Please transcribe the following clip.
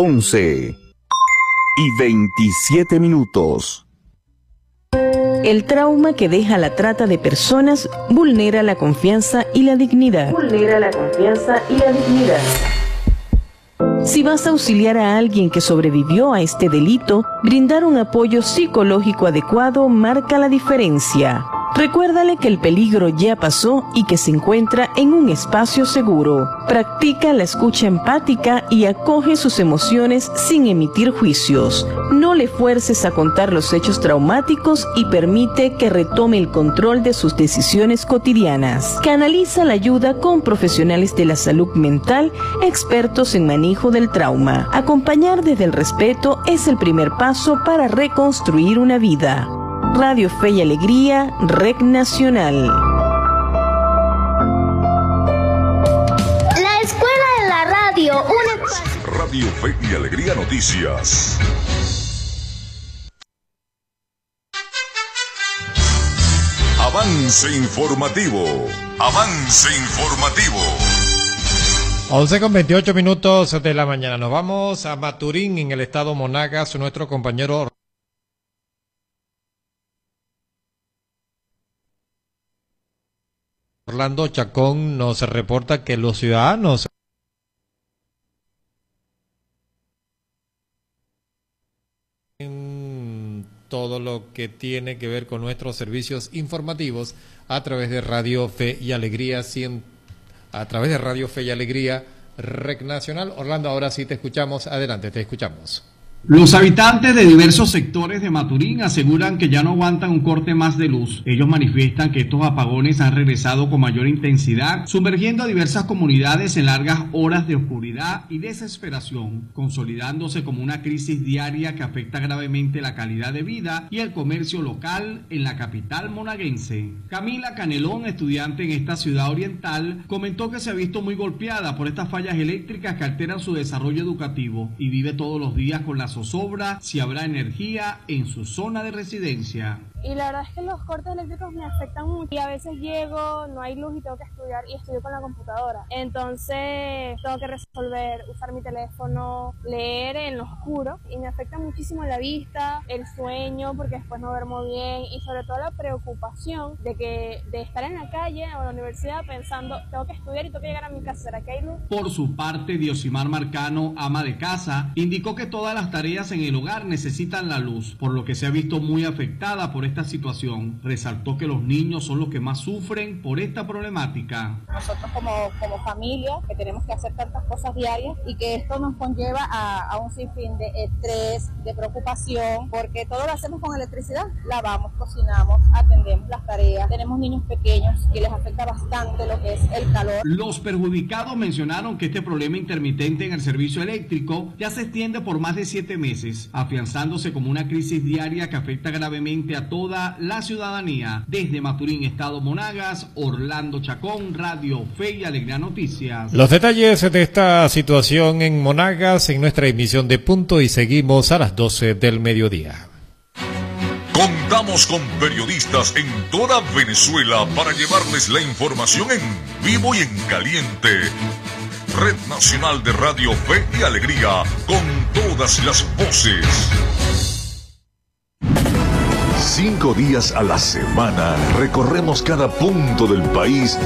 11:27. El trauma que deja la trata de personas vulnera la confianza y la dignidad. Si vas a auxiliar a alguien que sobrevivió a este delito, brindar un apoyo psicológico adecuado marca la diferencia. Recuérdale que el peligro ya pasó y que se encuentra en un espacio seguro. Practica la escucha empática y acoge sus emociones sin emitir juicios. No le fuerces a contar los hechos traumáticos y permite que retome el control de sus decisiones cotidianas. Canaliza la ayuda con profesionales de la salud mental, expertos en manejo del trauma. Acompañar desde el respeto es el primer paso para reconstruir una vida. Radio Fe y Alegría, Red Nacional. La Escuela de la Radio, Radio Fe y Alegría Noticias. Avance informativo. 11:28 de la mañana. Nos vamos a Maturín, en el estado Monagas. Nuestro compañero Orlando Chacón nos reporta que los ciudadanos en todo lo que tiene que ver con nuestros servicios informativos a través de Radio Fe y Alegría, Red Nacional. Orlando, ahora sí te escuchamos. Adelante, te escuchamos. Los habitantes de diversos sectores de Maturín aseguran que ya no aguantan un corte más de luz. Ellos manifiestan que estos apagones han regresado con mayor intensidad, sumergiendo a diversas comunidades en largas horas de oscuridad y desesperación, consolidándose como una crisis diaria que afecta gravemente la calidad de vida y el comercio local en la capital monaguense. Camila Canelón, estudiante en esta ciudad oriental, comentó que se ha visto muy golpeada por estas fallas eléctricas que alteran su desarrollo educativo y vive todos los días con la zozobra si habrá energía en su zona de residencia. Y la verdad es que los cortes eléctricos me afectan mucho y a veces llego, no hay luz y tengo que estudiar y estudio con la computadora. Entonces tengo que resolver, usar mi teléfono, leer en lo oscuro y me afecta muchísimo la vista, el sueño porque después no duermo bien y sobre todo la preocupación de estar en la calle o en la universidad pensando tengo que estudiar y tengo que llegar a mi casa, ¿será que hay luz? Por su parte, Diosimar Marcano, ama de casa, indicó que todas las tareas en el hogar necesitan la luz, por lo que se ha visto muy afectada por esta situación. Resaltó que los niños son los que más sufren por esta problemática. Nosotros como familia que tenemos que hacer tantas cosas diarias y que esto nos conlleva a un sinfín de estrés, de preocupación, porque todo lo hacemos con electricidad, lavamos, cocinamos, atendemos las tareas, tenemos niños pequeños que les afecta bastante lo que es el calor. Los perjudicados mencionaron que este problema intermitente en el servicio eléctrico ya se extiende por más de 7 meses, afianzándose como una crisis diaria que afecta gravemente a toda la ciudadanía. Desde Maturín, estado Monagas, Orlando Chacón, Radio Fe y Alegría Noticias. Los detalles de esta situación en Monagas en nuestra emisión de Punto y seguimos a las 12 del mediodía. Contamos con periodistas en toda Venezuela para llevarles la información en vivo y en caliente. Red Nacional de Radio Fe y Alegría, con todas las voces. 5 días a la semana recorremos cada punto del país